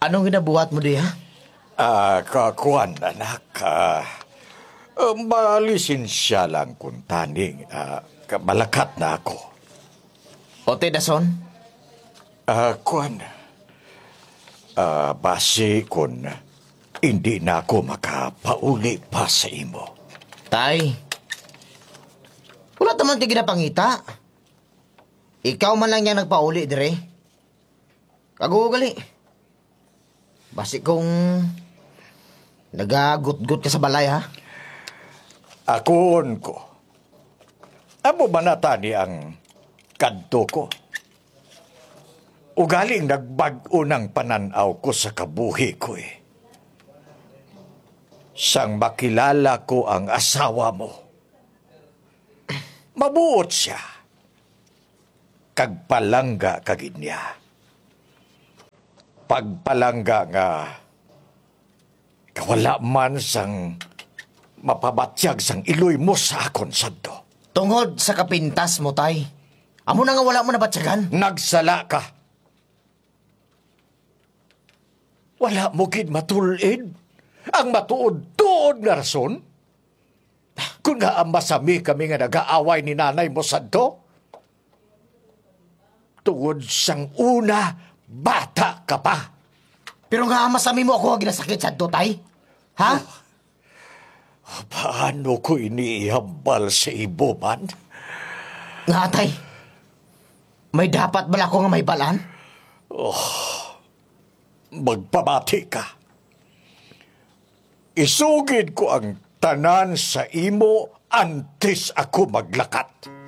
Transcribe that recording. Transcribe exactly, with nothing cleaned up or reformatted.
Anong ginabuhat mo di, ha? Ah, kakuan, anak. Ah, uh, malisensya lang kung taning ah, kabalakat na ako. Ote, Dason? Ah, kuan. Ah, base kung hindi na ako makapauli pa sa imo. Tay, wala naman kayo ginapangita. Ikaw man lang yan nagpauli, dire. Kagugali. Basi kung nagagut-gut ka sa balay, ha? Akon ko. Amo manata ni ang kadto ko. Ugaling nagbag-o ng pananaw ko sa kabuhi ko eh. Sang makilala ko ang asawa mo. Mabuot siya. Kagpalangga kagid niya. Pagpalangga nga kawala man sang mapabatyag sang iloy mo sa akon sadto. Tungod sa kapintas mo, tay. Amo na nga wala mo nabatyagan. Nagsala ka. Wala mo gid matulid. Ang matuod-tuod nga rason. Kung nga ang masami kami nga nag-aaway ni nanay mo sadto. Tungod sang una, bata ka pa. Pero nga masami mo ako ginasakit sa to, tay. Ha? Oh, paano ko iniihambal sa ibo man? Nga, tay. May dapat bala ko nga may balan? Magpabati ka. Isugid ko ang tanan sa imo antes ako maglakat.